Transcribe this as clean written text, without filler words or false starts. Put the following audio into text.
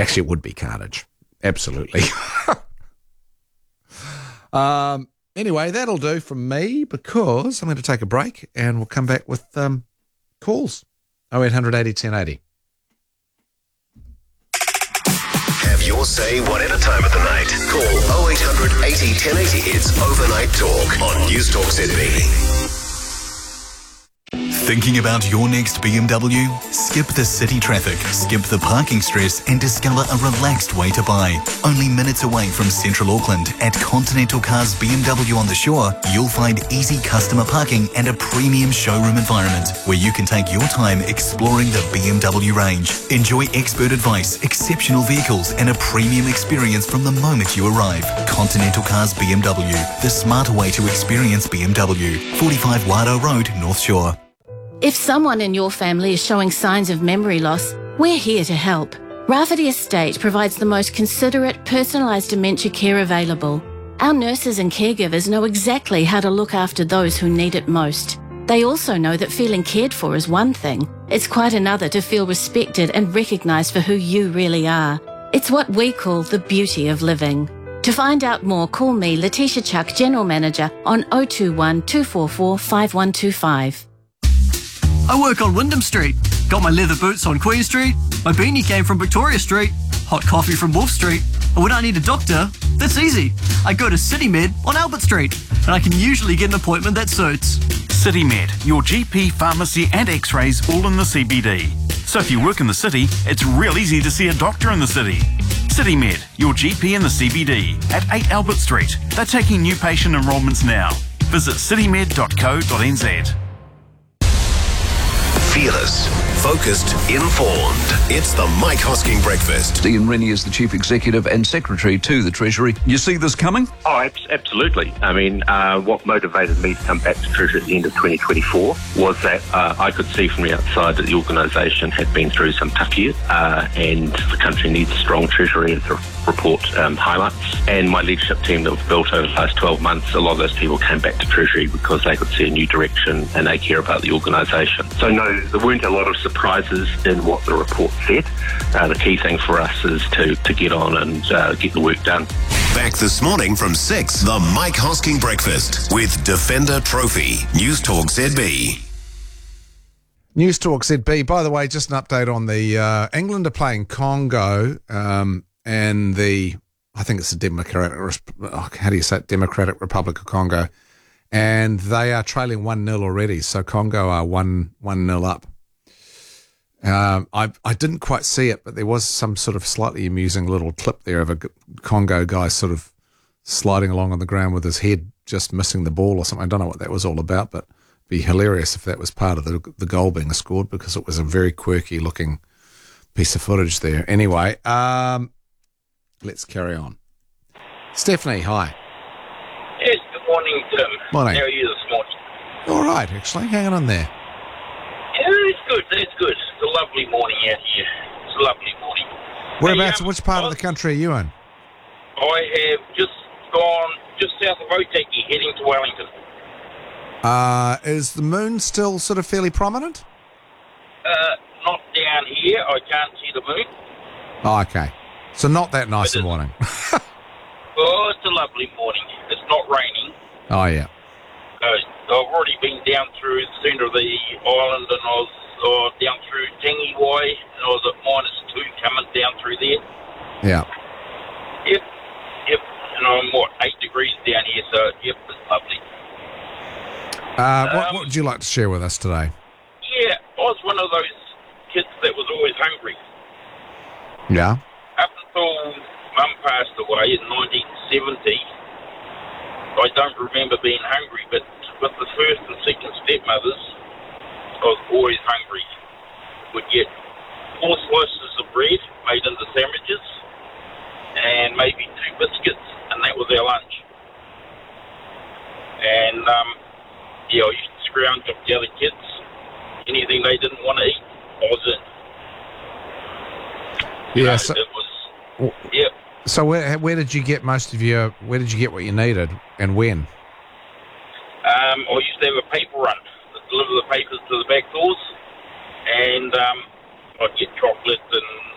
Actually, it would be carnage. Absolutely. Anyway, that'll do from me because I'm going to take a break and we'll come back with calls. 0800 80 1080. Have your say whatever time of the night. Call 0800 80 1080. It's Overnight Talk on News Talk ZB. Thinking about your next BMW? Skip the city traffic, skip the parking stress and discover a relaxed way to buy. Only minutes away from Central Auckland at Continental Cars BMW on the Shore, you'll find easy customer parking and a premium showroom environment where you can take your time exploring the BMW range. Enjoy expert advice, exceptional vehicles and a premium experience from the moment you arrive. Continental Cars BMW, the smarter way to experience BMW. 45 Wado Road, North Shore. If someone in your family is showing signs of memory loss, we're here to help. Rafferty Estate provides the most considerate, personalised dementia care available. Our nurses and caregivers know exactly how to look after those who need it most. They also know that feeling cared for is one thing. It's quite another to feel respected and recognised for who you really are. It's what we call the beauty of living. To find out more, call me, Letitia Chuck, General Manager, on 021 244 5125. I work on Wyndham Street. Got my leather boots on Queen Street. My beanie came from Victoria Street. Hot coffee from Wolf Street. And when I need a doctor, that's easy. I go to CityMed on Albert Street. And I can usually get an appointment that suits. CityMed, your GP, pharmacy and x-rays all in the CBD. So if you work in the city, it's real easy to see a doctor in the city. CityMed, your GP in the CBD at 8 Albert Street. They're taking new patient enrolments now. Visit citymed.co.nz. Fearless, focused, informed. It's the Mike Hosking Breakfast. Ian Rennie is the Chief Executive and Secretary to the Treasury. You see this coming? Oh, absolutely. I mean, what motivated me to come back to Treasury at the end of 2024 was that I could see from the outside that the organisation had been through some tough years and the country needs a strong Treasury, as the report highlights. And my leadership team that was built over the last 12 months, a lot of those people came back to Treasury because they could see a new direction and they care about the organisation. So no, there weren't a lot of surprises in what the report said. The key thing for us is to get on and get the work done. Back this morning from 6, the Mike Hosking Breakfast with Defender Trophy. News Talk ZB. News Talk ZB. By the way, just an update on the England are playing Congo and I think it's the Democratic Republic of Congo. And they are trailing 1-0 already. So Congo are 1-0 up. I didn't quite see it, but there was some sort of slightly amusing little clip there of a Congo guy sort of sliding along on the ground with his head just missing the ball or something. I don't know what that was all about, but it'd be hilarious if that was part of the goal being scored because it was a very quirky looking piece of footage there. Anyway, let's carry on. Stephanie, hi. Yes, good morning, Tim. Morning. How are you this morning? All right, actually. Hanging on there. Yeah, it's good. It's a lovely morning out here. It's a lovely morning. Whereabouts, which part of the country are you in? I have just gone just south of Otaki, heading to Wellington. Is the moon still sort of fairly prominent? Not down here. I can't see the moon. Oh, okay. So not that nice a morning. Oh, it's a lovely morning. It's not raining. Oh, yeah. I've already been down through the centre of the island and I was down through Tangiwai and I was at -2 coming down through there. Yeah. Yep. And I'm, 8 degrees down here, so, yep, it's lovely. What would you like to share with us today? Yeah, I was one of those kids that was always hungry. Yeah. Up until Mum passed away in 1970, I don't remember being hungry, but with the first and second stepmothers, I was always hungry. Would get 4 slices of bread made into sandwiches and maybe 2 biscuits, and that was our lunch. And, I used to scrounge up the other kids. Anything they didn't want to eat, I was in. Yeah, it was, yep. So where did you get where did you get what you needed and when? I used to have a paper run that deliver the papers to the back doors, and I'd get chocolate and